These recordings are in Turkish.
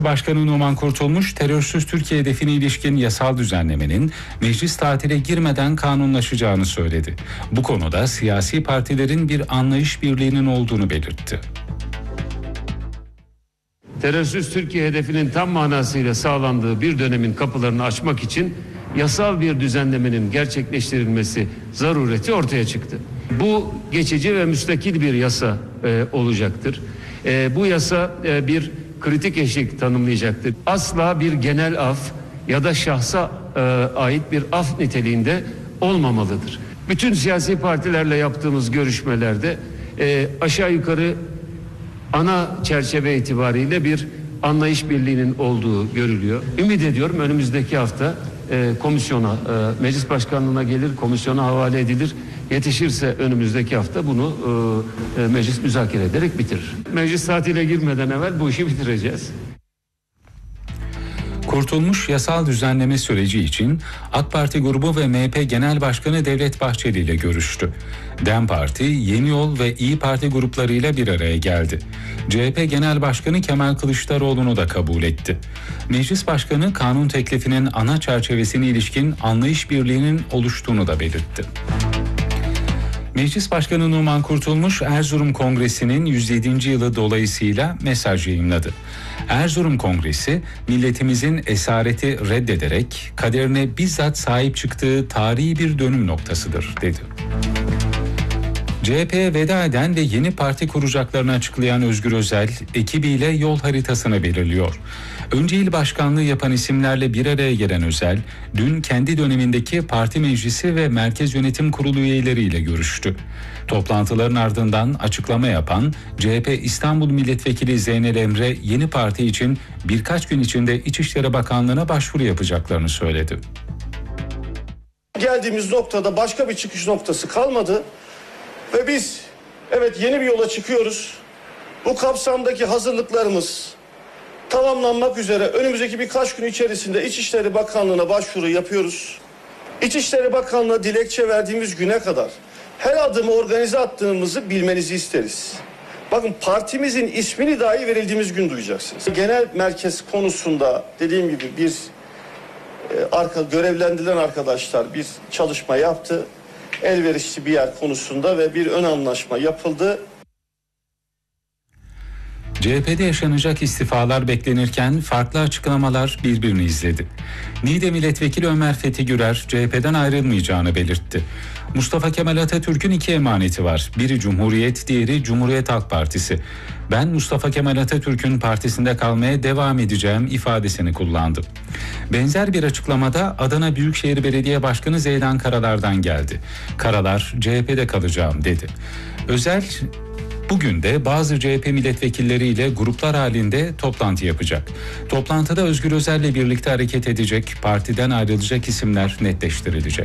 Başkanı Numan Kurtulmuş, terörsüz Türkiye hedefine ilişkin yasal düzenlemenin meclis tatile girmeden kanunlaşacağını söyledi. Bu konuda siyasi partilerin bir anlayış birliğinin olduğunu belirtti. Terörsüz Türkiye hedefinin tam manasıyla sağlandığı bir dönemin kapılarını açmak için yasal bir düzenlemenin gerçekleştirilmesi zarureti ortaya çıktı. Bu geçici ve müstakil bir yasa olacaktır. Bu yasa bir kritik eşik tanımlayacaktır. Asla bir genel af ya da şahsa ait bir af niteliğinde olmamalıdır. Bütün siyasi partilerle yaptığımız görüşmelerde aşağı yukarı ana çerçeve itibariyle bir anlayış birliğinin olduğu görülüyor. Ümit ediyorum önümüzdeki hafta komisyona, meclis başkanlığına gelir, komisyona havale edilir. Yetişirse önümüzdeki hafta bunu meclis müzakere ederek bitirir. Meclis tatile girmeden evvel bu işi bitireceğiz. Kurtulmuş yasal düzenleme süreci için AK Parti grubu ve MHP Genel Başkanı Devlet Bahçeli ile görüştü. DEM Parti, Yeni Yol ve İyi Parti gruplarıyla bir araya geldi. CHP Genel Başkanı Kemal Kılıçdaroğlu'nu da kabul etti. Meclis Başkanı kanun teklifinin ana çerçevesine ilişkin anlayış birliğinin oluştuğunu da belirtti. Meclis Başkanı Numan Kurtulmuş, Erzurum Kongresi'nin 107. yılı dolayısıyla mesaj yayımladı. Erzurum Kongresi, milletimizin esareti reddederek kaderine bizzat sahip çıktığı tarihi bir dönüm noktasıdır, dedi. CHP'ye veda eden ve yeni parti kuracaklarını açıklayan Özgür Özel, ekibiyle yol haritasını belirliyor. Önce il başkanlığı yapan isimlerle bir araya gelen Özel, dün kendi dönemindeki parti meclisi ve merkez yönetim kurulu üyeleriyle görüştü. Toplantıların ardından açıklama yapan CHP İstanbul Milletvekili Zeynel Emre, yeni parti için birkaç gün içinde İçişleri Bakanlığı'na başvuru yapacaklarını söyledi. Geldiğimiz noktada başka bir çıkış noktası kalmadı. Ve biz yeni bir yola çıkıyoruz. Bu kapsamdaki hazırlıklarımız tamamlanmak üzere önümüzdeki birkaç gün içerisinde İçişleri Bakanlığı'na başvuru yapıyoruz. İçişleri Bakanlığı'na dilekçe verdiğimiz güne kadar her adımı organize attığımızı bilmenizi isteriz. Bakın, partimizin ismini dahi verildiğimiz gün duyacaksınız. Genel merkez konusunda dediğim gibi bir görevlendirilen arkadaşlar bir çalışma yaptı. Elverişli bir yer konusunda ve bir ön anlaşma yapıldı. CHP'de yaşanacak istifalar beklenirken farklı açıklamalar birbirini izledi. Niğde Milletvekili Ömer Fethi Gürer CHP'den ayrılmayacağını belirtti. Mustafa Kemal Atatürk'ün iki emaneti var. Biri Cumhuriyet, diğeri Cumhuriyet Halk Partisi. Ben Mustafa Kemal Atatürk'ün partisinde kalmaya devam edeceğim ifadesini kullandı. Benzer bir açıklamada Adana Büyükşehir Belediye Başkanı Zeydan Karalar'dan geldi. Karalar, CHP'de kalacağım, dedi. Özel, bugün de bazı CHP milletvekilleriyle gruplar halinde toplantı yapacak. Toplantıda Özgür Özel'le birlikte hareket edecek, partiden ayrılacak isimler netleştirilecek.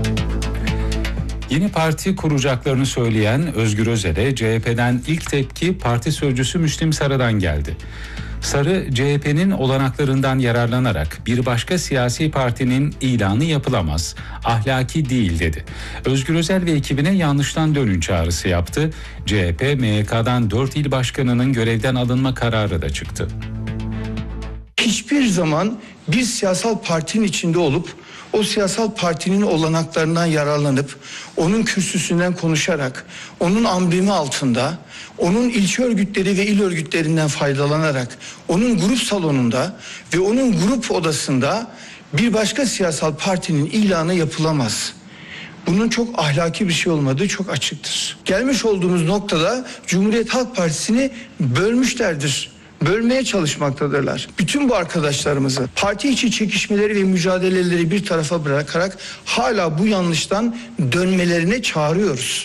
Yeni parti kuracaklarını söyleyen Özgür Özel'e CHP'den ilk tepki parti sözcüsü Müslim Sarı'dan geldi. Sarı, CHP'nin olanaklarından yararlanarak bir başka siyasi partinin ilanı yapılamaz, ahlaki değil, dedi. Özgür Özel ve ekibine yanlıştan dönün çağrısı yaptı. CHP, MYK'dan 4 il başkanının görevden alınma kararı da çıktı. Hiçbir zaman bir siyasal partinin içinde olup o siyasal partinin olanaklarından yararlanıp onun kürsüsünden konuşarak, onun amblemi altında, onun ilçe örgütleri ve il örgütlerinden faydalanarak, onun grup salonunda ve onun grup odasında bir başka siyasal partinin ilanı yapılamaz. Bunun çok ahlaki bir şey olmadığı çok açıktır. Gelmiş olduğumuz noktada Cumhuriyet Halk Partisi'ni bölmüşlerdir. Bölmeye çalışmaktadırlar. Bütün bu arkadaşlarımızı parti içi çekişmeleri ve mücadeleleri bir tarafa bırakarak hala bu yanlıştan dönmelerine çağırıyoruz.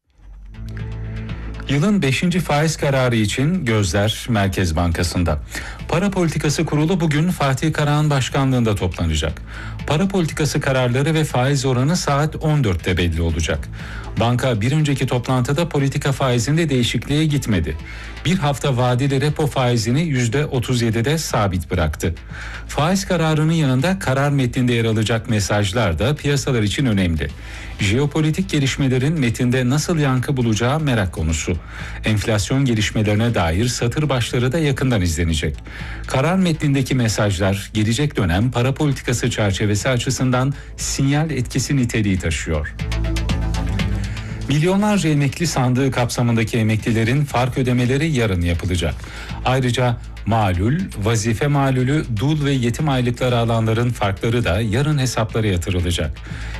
Yılın 5. faiz kararı için gözler Merkez Bankası'nda. Para Politikası Kurulu bugün Fatih Karahan başkanlığında toplanacak. Para politikası kararları ve faiz oranı saat 14'te belli olacak. Banka bir önceki toplantıda politika faizinde değişikliğe gitmedi. Bir hafta vadeli repo faizini %37'de sabit bıraktı. Faiz kararının yanında karar metninde yer alacak mesajlar da piyasalar için önemli. Jeopolitik gelişmelerin metinde nasıl yankı bulacağı merak konusu. Enflasyon gelişmelerine dair satır başları da yakından izlenecek. Karar metnindeki mesajlar gelecek dönem para politikası çerçevesi açısından sinyal etkisi niteliği taşıyor. Milyonlarca emekli sandığı kapsamındaki emeklilerin fark ödemeleri yarın yapılacak. Ayrıca malul, vazife malulü, dul ve yetim aylıkları alanların farkları da yarın hesaplara yatırılacak.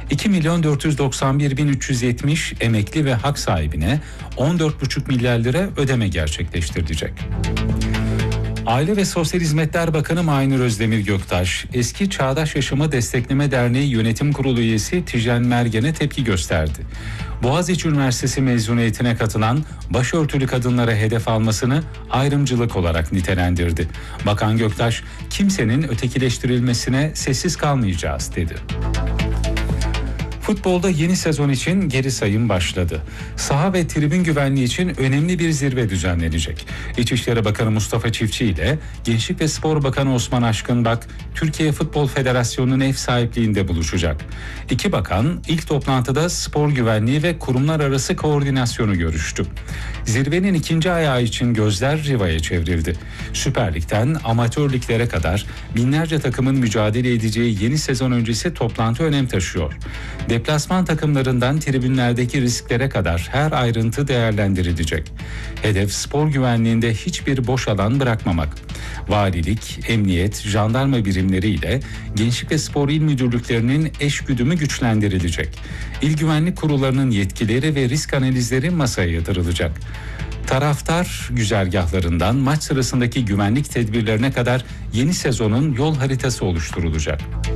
2.491.370 emekli ve hak sahibine 14,5 milyar lira ödeme gerçekleştirilecek. Aile ve Sosyal Hizmetler Bakanı Mahinur Özdemir Göktaş, eski Çağdaş Yaşamı Destekleme Derneği Yönetim Kurulu üyesi Tijen Mergen'e tepki gösterdi. Boğaziçi Üniversitesi mezuniyetine katılan başörtülü kadınlara hedef almasını ayrımcılık olarak nitelendirdi. Bakan Göktaş, kimsenin ötekileştirilmesine sessiz kalmayacağız dedi. Futbolda yeni sezon için geri sayım başladı. Saha ve tribün güvenliği için önemli bir zirve düzenlenecek. İçişleri Bakanı Mustafa Çiftçi ile Gençlik ve Spor Bakanı Osman Aşkınbak, Türkiye Futbol Federasyonu'nun ev sahipliğinde buluşacak. İki bakan ilk toplantıda spor güvenliği ve kurumlar arası koordinasyonu görüştü. Zirvenin ikinci ayağı için gözler Riva'ya çevrildi. Süper Lig'den amatör liglere kadar binlerce takımın mücadele edeceği yeni sezon öncesi toplantı önem taşıyor. Deplasman takımlarından tribünlerdeki risklere kadar her ayrıntı değerlendirilecek. Hedef spor güvenliğinde hiçbir boş alan bırakmamak. Valilik, emniyet, jandarma birimleriyle Gençlik ve Spor İl Müdürlüklerinin eşgüdümü güçlendirilecek. İl güvenlik kurullarının yetkileri ve risk analizleri masaya yatırılacak. Taraftar güzergahlarından maç sırasındaki güvenlik tedbirlerine kadar yeni sezonun yol haritası oluşturulacak.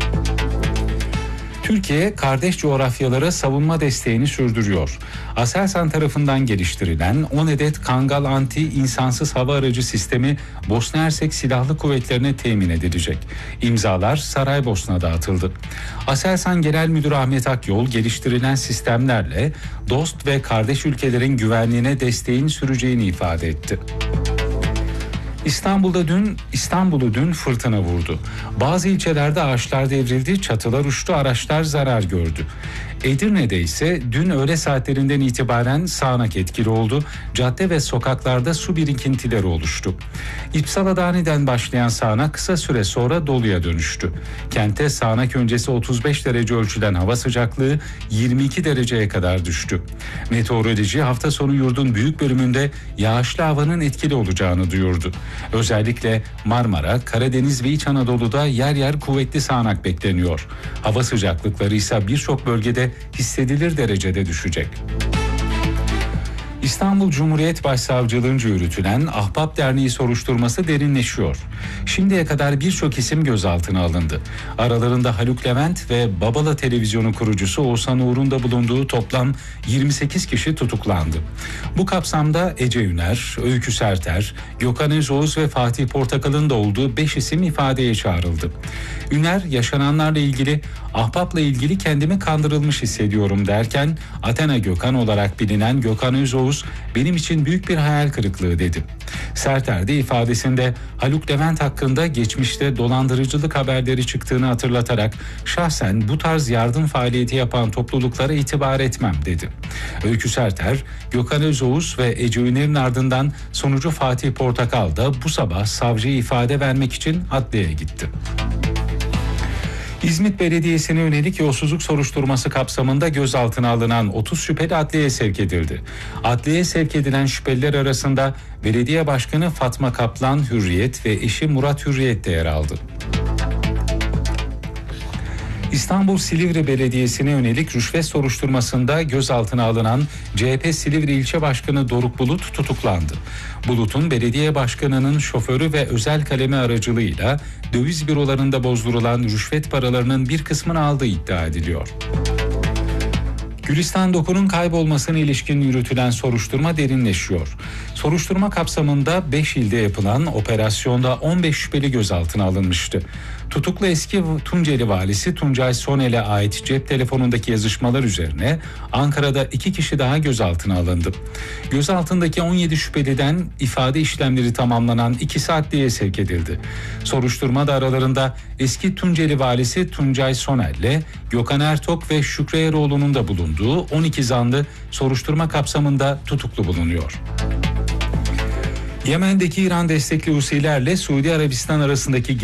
Türkiye, kardeş coğrafyalara savunma desteğini sürdürüyor. Aselsan tarafından geliştirilen 10 adet Kangal anti-insansız hava aracı sistemi Bosna Hersek Silahlı Kuvvetlerine temin edilecek. İmzalar Saraybosna'da atıldı. Aselsan Genel Müdürü Ahmet Akyol, geliştirilen sistemlerle dost ve kardeş ülkelerin güvenliğine desteğin süreceğini ifade etti. İstanbul'u dün fırtına vurdu. Bazı ilçelerde ağaçlar devrildi, çatılar uçtu, araçlar zarar gördü. Edirne'de ise dün öğle saatlerinden itibaren sağanak etkili oldu. Cadde ve sokaklarda su birikintileri oluştu. İpsala aniden başlayan sağanak kısa süre sonra doluya dönüştü. Kente sağanak öncesi 35 derece ölçülen hava sıcaklığı 22 dereceye kadar düştü. Meteoroloji hafta sonu yurdun büyük bölümünde yağışlı havanın etkili olacağını duyurdu. Özellikle Marmara, Karadeniz ve İç Anadolu'da yer yer kuvvetli sağanak bekleniyor. Hava sıcaklıkları ise birçok bölgede hissedilir derecede düşecek. İstanbul Cumhuriyet Başsavcılığınca yürütülen Ahbap Derneği soruşturması derinleşiyor. Şimdiye kadar birçok isim gözaltına alındı. Aralarında Haluk Levent ve Babala Televizyonu kurucusu Oğuzhan Uğur'un da bulunduğu toplam 28 kişi tutuklandı. Bu kapsamda Ece Üner, Öykü Serter, Gökhan Özoğuz ve Fatih Portakal'ın da olduğu 5 isim ifadeye çağrıldı. Üner, yaşananlarla ilgili Ahbap'la ilgili kendimi kandırılmış hissediyorum derken Athena Gökhan olarak bilinen Gökhan Özoğuz benim için büyük bir hayal kırıklığı dedi. Serter de ifadesinde Haluk Levent hakkında geçmişte dolandırıcılık haberleri çıktığını hatırlatarak şahsen bu tarz yardım faaliyeti yapan topluluklara itibar etmem dedi. Öykü Serter, Gökhan Özoğuz ve Ece Üner'in ardından sonucu Fatih Portakal da bu sabah savcıya ifade vermek için adliyeye gitti. İzmit Belediyesi'ne yönelik yolsuzluk soruşturması kapsamında gözaltına alınan 30 şüpheli adliyeye sevk edildi. Adliyeye sevk edilen şüpheliler arasında Belediye Başkanı Fatma Kaplan Hürriyet ve eşi Murat Hürriyet de yer aldı. İstanbul Silivri Belediyesi'ne yönelik rüşvet soruşturmasında gözaltına alınan CHP Silivri İlçe Başkanı Doruk Bulut tutuklandı. Bulut'un belediye başkanının şoförü ve özel kalemi aracılığıyla döviz bürolarında bozdurulan rüşvet paralarının bir kısmını aldığı iddia ediliyor. Gülistan Doku'nun kaybolmasına ilişkin yürütülen soruşturma derinleşiyor. Soruşturma kapsamında 5 ilde yapılan operasyonda 15 şüpheli gözaltına alınmıştı. Tutuklu eski Tunceli valisi Tuncay Sonel'e ait cep telefonundaki yazışmalar üzerine Ankara'da 2 kişi daha gözaltına alındı. Gözaltındaki 17 şüpheliden ifade işlemleri tamamlanan 2 adliyeye sevk edildi. Soruşturmada aralarında eski Tunceli valisi Tuncay Sonel'le Gökhan Ertok ve Şükrü Eroğlu'nun da bulunduğu 12 zanlı soruşturma kapsamında tutuklu bulunuyor. Yemen'deki İran destekli Husilerle Suudi Arabistan arasındaki